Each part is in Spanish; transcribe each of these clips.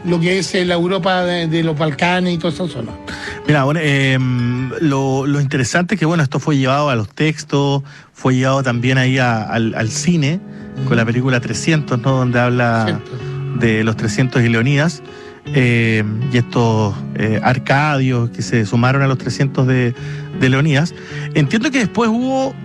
lo que es la Europa de los Balcanes y toda esa zona. Mira, bueno, lo interesante es que, bueno, esto fue llevado a los textos, fue llevado también ahí al cine, con la película 300, ¿no? Donde habla de los 300 y Leonidas, y estos arcadios que se sumaron a los 300 de Leonidas. Entiendo que después hubo,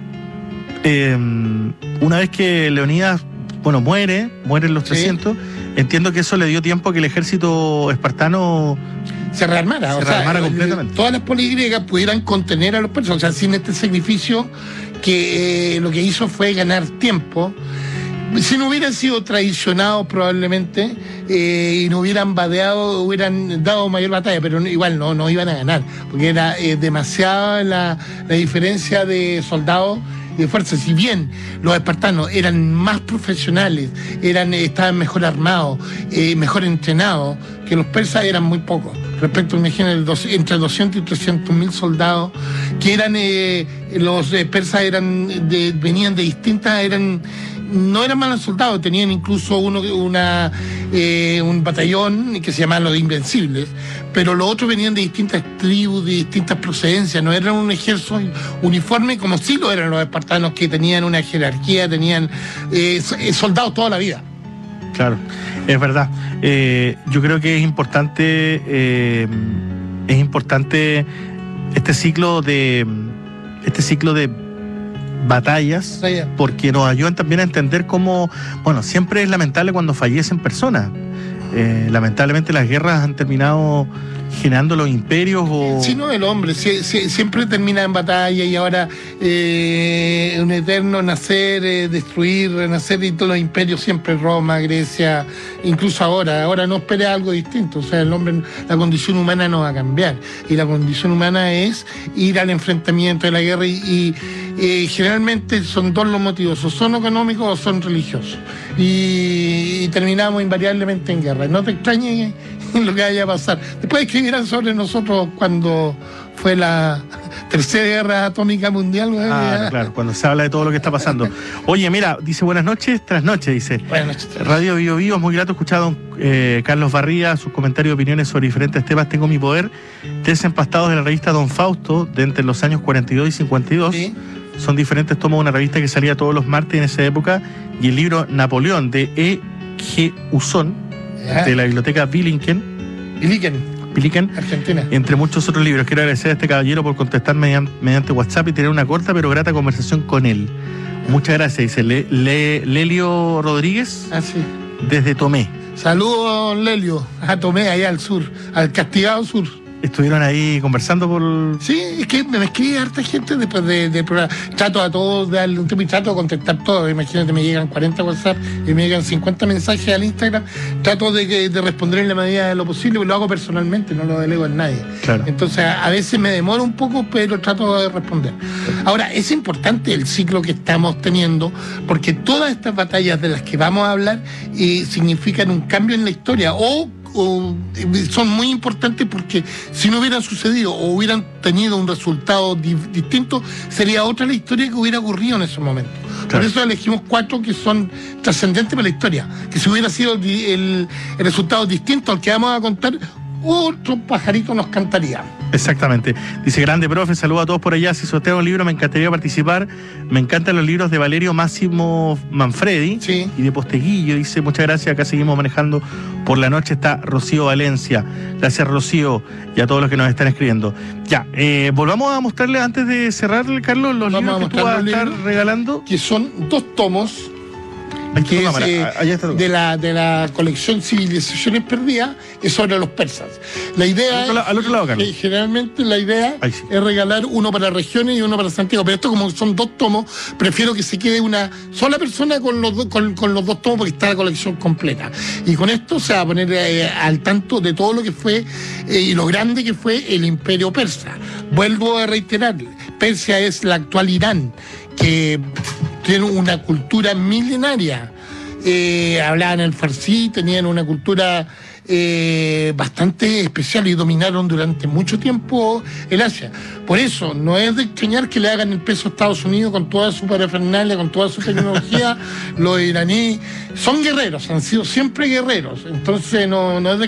una vez que Leonidas, bueno, mueren los 300, entiendo que eso le dio tiempo a que el ejército espartano se rearmara, completamente. Todas las polis griegas pudieran contener a los persas, o sea, sin este sacrificio que lo que hizo fue ganar tiempo. Si no hubieran sido traicionados probablemente y no hubieran vadeado, hubieran dado mayor batalla, pero igual no iban a ganar, porque era demasiada la diferencia de soldados y de fuerza. Si bien los espartanos eran más profesionales, estaban mejor armados, mejor entrenados, que los persas eran muy pocos. Respecto, imagínense, entre 200 y 300 mil soldados, que eran, los persas venían de distintas, no eran malos soldados, tenían incluso un batallón que se llamaba los Invencibles, pero los otros venían de distintas tribus, de distintas procedencias, no eran un ejército uniforme como sí lo eran los espartanos, que tenían una jerarquía, tenían soldados toda la vida. Claro, es verdad. Yo creo que es importante este ciclo de batallas, porque nos ayudan también a entender cómo, bueno, siempre es lamentable cuando fallecen personas. Lamentablemente las guerras han terminado generando los imperios o... Sí, no, el hombre siempre termina en batalla, y ahora un eterno nacer, destruir, renacer, y todos los imperios siempre, Roma, Grecia, incluso ahora no espere algo distinto. O sea, el hombre, la condición humana no va a cambiar, y la condición humana es ir al enfrentamiento de la guerra, y generalmente son dos los motivos: o son económicos o son religiosos, y terminamos invariablemente en guerra. No te extrañes lo que vaya a pasar. Después escribirán sobre nosotros cuando fue la tercera guerra atómica mundial. Claro, cuando se habla de todo lo que está pasando. Oye, mira, dice buenas noches, trasnoche, dice. Buenas noches. Radio Bio Bio, es muy grato escuchar a don Carlos Barría, sus comentarios y opiniones sobre diferentes temas. Tengo mi poder. Tres empastados de la revista Don Fausto, de entre los años 42 y 52. ¿Sí? Son diferentes tomos de una revista que salía todos los martes en esa época, y el libro Napoleón de E.G. Usón, de la biblioteca Billiken, Argentina, entre muchos otros libros. Quiero agradecer a este caballero por contestar mediante WhatsApp y tener una corta pero grata conversación con él. Muchas gracias, dice Lelio Rodríguez, desde Tomé. Saludos, Lelio, a Tomé, allá al sur, al castigado sur. Estuvieron ahí conversando por... Sí, es que me escribe harta gente después del programa. Trato a todos de darle un tiempo y trato de contestar todo. Imagínate, me llegan 40 WhatsApp y me llegan 50 mensajes al Instagram. Trato de responder en la medida de lo posible, porque lo hago personalmente, no lo delego en nadie. Claro. Entonces, a veces me demoro un poco, pero trato de responder. Ahora, es importante el ciclo que estamos teniendo, porque todas estas batallas de las que vamos a hablar significan un cambio en la historia, o son muy importantes, porque si no hubieran sucedido o hubieran tenido un resultado distinto, sería otra la historia que hubiera ocurrido en ese momento. Claro. Por eso elegimos 4 que son trascendentes para la historia, que si hubiera sido el resultado distinto al que vamos a contar, otro pajarito nos cantaría. Exactamente. Dice, grande profe, saludo a todos por allá. Si sortea un libro me encantaría participar. Me encantan los libros de Valerio Máximo Manfredi, sí, y de Posteguillo. Dice, muchas gracias. Acá seguimos manejando por la noche. Está Rocío Valencia. Gracias, Rocío, y a todos los que nos están escribiendo. Ya, volvamos a mostrarles, antes de cerrar, Carlos, los libros que tú vas a estar regalando, que son 2 tomos. Que es de la colección Civilizaciones Perdidas, es sobre los persas. La idea al otro lado, Carlos. Generalmente la idea es regalar uno para regiones y uno para Santiago, pero esto, como son 2 tomos, prefiero que se quede una sola persona con los 2 tomos, porque está la colección completa. Y con esto se va a poner al tanto de todo lo que fue y lo grande que fue el imperio persa. Vuelvo a reiterar, Persia es la actual Irán, que tienen una cultura milenaria. Hablaban el farsí, tenían una cultura bastante especial, y dominaron durante mucho tiempo el Asia. Por eso no es de extrañar que le hagan el peso a Estados Unidos con toda su parafernalia, con toda su tecnología. Los iraníes son guerreros, han sido siempre guerreros. Entonces no es de